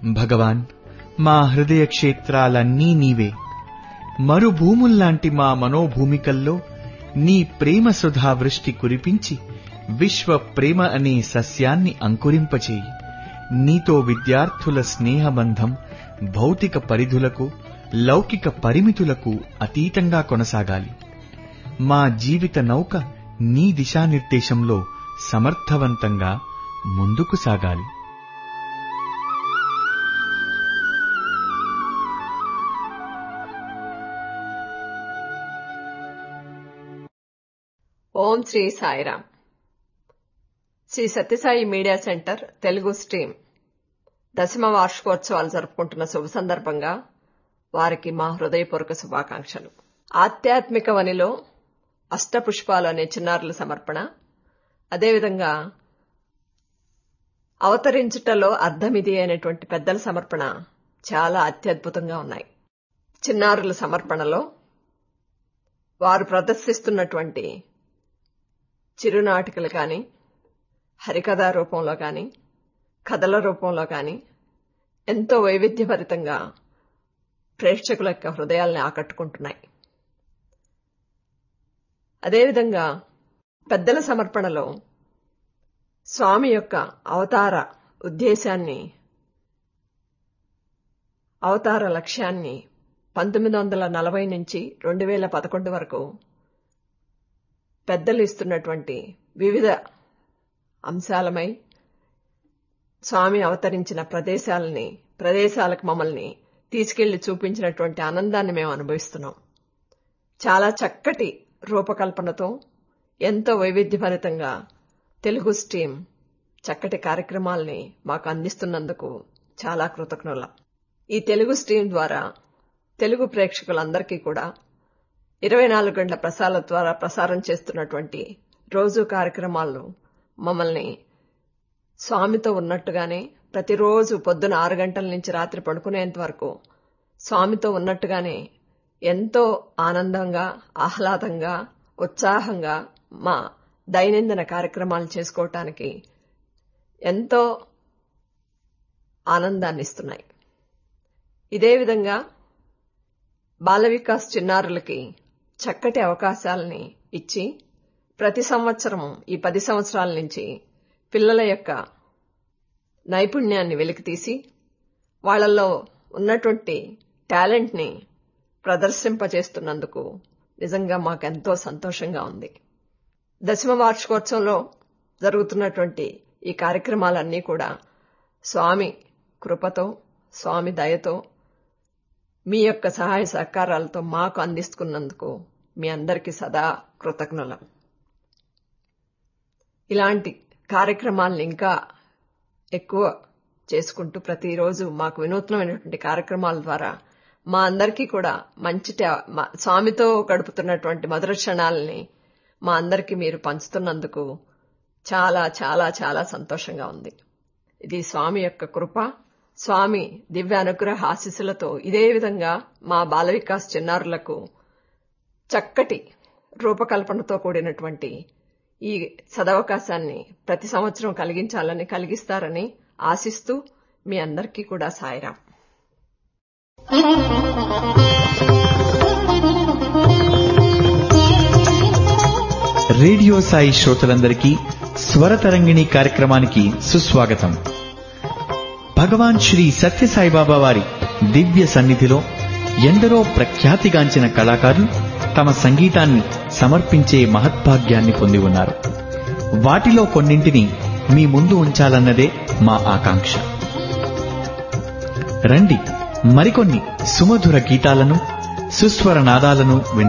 భగవాన్, మా హృదయ క్షేత్రాలన్నీ నీవే. మరుభూముల్లాంటి మా మనోభూమికల్లో నీ ప్రేమ సుధావృష్టి కురిపించి విశ్వ ప్రేమ అనే సస్యాన్ని అంకురింపచేయి. నీతో విద్యార్థుల స్నేహబంధం భౌతిక పరిధులకు, లౌకిక పరిమితులకు అతీతంగా కొనసాగాలి. మా జీవిత నౌక నీ దిశానిర్దేశంలో సమర్థవంతంగా ముందుకు సాగాలి. ఓం Shri Sairam. Shri Sathya Sai media centre Telugu stream 10వ వార్షికోత్సవాలు జరుపుకుంటున్న శుభ సందర్భంగా వారికి మా హృదయపూర్వక శుభాకాంక్షలు. ఆధ్యాత్మిక వనిలో అష్టపుష్పాలు అనే చిన్నారుల సమర్పణ, అదేవిధంగా అవతరించుటలో అర్థమిది అనేటువంటి పెద్దల సమర్పణ చాలా అత్యద్భుతంగా ఉన్నాయి. చిన్నారుల సమర్పణలో వారు ప్రదర్శిస్తున్నటువంటి చిరునాటికలు కానీ, హరికథా రూపంలో కానీ, కథల రూపంలో కానీ ఎంతో వైవిధ్యభరితంగా ప్రేక్షకుల యొక్క హృదయాల్ని ఆకట్టుకుంటున్నాయి. అదేవిధంగా పెద్దల సమర్పణలో స్వామి యొక్క అవతార ఉద్దేశాన్ని, అవతార లక్ష్యాన్ని 1940 నుంచి 2011 వరకు పెద్దలు ఇస్తున్నటువంటి వివిధ అంశాలమై స్వామి అవతరించిన ప్రదేశాలకు మమ్మల్ని తీసుకెళ్లి చూపించినటువంటి ఆనందాన్ని మేము అనుభవిస్తున్నాం. చాలా చక్కటి రూపకల్పనతో ఎంతో వైవిధ్యభరితంగా తెలుగు స్ట్రీమ్ చక్కటి కార్యక్రమాల్ని మాకు అందిస్తున్నందుకు చాలా కృతజ్ఞులం. ఈ తెలుగు స్ట్రీమ్ ద్వారా తెలుగు ప్రేక్షకులందరికీ కూడా 24 గంటల ప్రసారాల ద్వారా ప్రసారం చేస్తున్నటువంటి రోజు కార్యక్రమాలను మమ్మల్ని స్వామితో ఉన్నట్టుగానే ప్రతిరోజు పొద్దున 6 గంటల నుంచి రాత్రి పడుకునేంత వరకు స్వామితో ఉన్నట్టుగానే ఎంతో ఆనందంగా, ఆహ్లాదంగా, ఉత్సాహంగా మా దైనందిన కార్యక్రమాలు చేసుకోవటానికి ఎంతో ఆనందాన్ని ఇస్తున్నాయి. ఇదే విధంగా బాల వికాస్ చిన్నారులకి చక్కటి అవకాశాలని ఇచ్చి ప్రతి సంవత్సరం ఈ 10 సంవత్సరాల నుంచి పిల్లల యొక్క నైపుణ్యాన్ని వెలికితీసి వాళ్లలో ఉన్నటువంటి టాలెంట్ని ప్రదర్శింపజేస్తున్నందుకు నిజంగా మాకెంతో సంతోషంగా ఉంది. 10వ వార్షికోత్సవంలో జరుగుతున్నటువంటి ఈ కార్యక్రమాలన్నీ కూడా స్వామి కృపతో, స్వామి దయతో, మీ యొక్క సహాయ సహకారాలతో మాకు అందిస్తున్నందుకు మీ అందరికీ సదా కృతజ్ఞులం. ఇలాంటి కార్యక్రమాలను ఇంకా ఎక్కువ చేసుకుంటూ ప్రతిరోజు మాకు వినూత్నమైనటువంటి కార్యక్రమాల ద్వారా మా అందరికీ కూడా మంచి స్వామితో గడుపుతున్నటువంటి మధుర క్షణాలని మా అందరికీ మీరు పంచుతున్నందుకు చాలా చాలా చాలా సంతోషంగా ఉంది. ఇది స్వామి యొక్క కృప, స్వామి దివ్య అనుగ్రహ ఆశీస్సులతో ఇదే విధంగా మా బాల వికాస్ చిన్నారులకు చక్కటి రూపకల్పనతో కూడినటువంటి ఈ సదవకాశాన్ని ప్రతి సంవత్సరం కలిగిస్తారని ఆశిస్తూ మీ అందరికీ కూడా సాయిరాం. రేడియో సాయి శ్రోతలందరికీ స్వరతరంగిణి కార్యక్రమానికి సుస్వాగతం. భగవాన్ శ్రీ సత్యసాయిబాబా వారి దివ్య సన్నిధిలో ఎందరో ప్రఖ్యాతిగాంచిన కళాకారులు తమ సంగీతాన్ని సమర్పించే మహద్భాగ్యాన్ని పొంది ఉన్నారు. వాటిలో కొన్నింటిని మీ ముందు ఉంచాలన్నదే మా ఆకాంక్ష. రండి, మరికొన్ని సుమధుర గీతాలను, సుస్వర నాదాలను